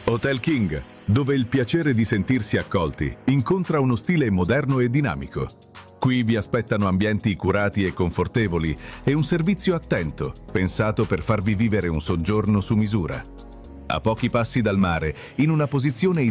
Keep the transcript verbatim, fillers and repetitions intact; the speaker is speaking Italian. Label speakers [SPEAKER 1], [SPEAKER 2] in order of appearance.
[SPEAKER 1] Hotel King, dove il piacere di sentirsi accolti incontra uno stile moderno e dinamico. Qui vi aspettano ambienti curati e confortevoli e un servizio attento, pensato per farvi vivere un soggiorno su misura. A pochi passi dal mare, in una posizione